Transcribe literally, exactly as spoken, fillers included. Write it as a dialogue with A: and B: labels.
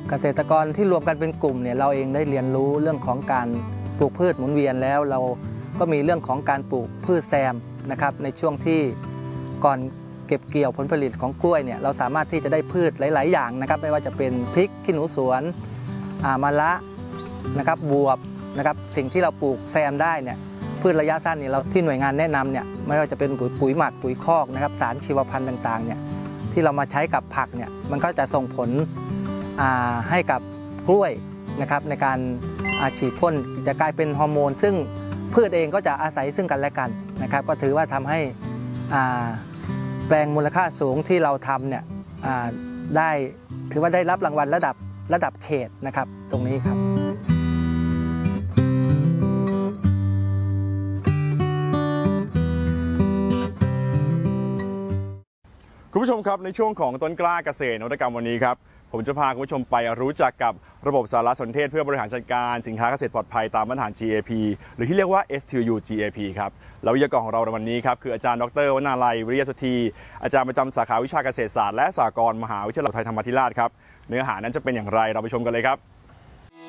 A: เกษตรกรที่รวมกันเป็นกลุ่มเนี่ยเราเองได้เรียนรู้เรื่องของการปลูกพืชหมุนเวียนแล้วเราก็มีเรื่องของการปลูกพืชแซมนะครับในช่วงที่ก่อนเก็บเกี่ยวผลผลิตของกล้วยเนี่ยเราสามารถที่จะได้พืชหลายๆอย่างนะครับไม่ว่าจะเป็นพริกขี้หนูสวนมะระนะครับบวบนะครับสิ่งที่เราปลูกแซมได้เนี่ยพืชระยะสั้นเนี่ยเราที่หน่วยงานแนะนำเนี่ยไม่ว่าจะเป็นปุ๋ยปุ๋ยหมักปุ๋ยคอกนะครับสารชีวพันธุ์ต่างๆเนี่ยที่เรามาใช้กับผักเนี่ยมันก็จะส่งผลให้กับกล้วยนะครับในการฉีดพ่นจะกลายเป็นฮอร์โมนซึ่งพืชเองก็จะอาศัยซึ่งกันและกันนะครับก็ถือว่าทำให้แปลงมูลค่าสูงที่เราทำเนี่ยได้ถือว่าได้รับรางวัลระดับระดับเขตนะครับตรงนี้ครับ
B: คุณผู้ชมครับในช่วงของต้นกล้าเกษตรนวัตกรรมวันนี้ครับผมจะพาคุณผู้ชมไปรู้จักกับระบบสารสนเทศเพื่อบริหารจัดการสินค้าเกษตรปลอดภัยตามมาตรฐาน จี เอ พี หรือที่เรียกว่า เอส ที ยู จี เอ พี ครับแล้ววิทยากรของเราในวันนี้ครับคืออาจารย์ดร.วนาลัยวิริยสุธีอาจารย์ประจำสาขาวิชาเกษตรศาสตร์และสหกรณ์มหาวิทยาลัยไทยธรรมาธิราชครับเนื้อหานั้นจะเป็นอย่างไรเราไปชมกันเลยครับ